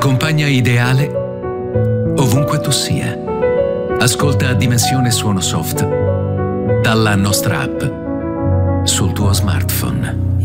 compagna ideale ovunque tu sia. Ascolta Dimensione Suono Soft dalla nostra app sul tuo smartphone.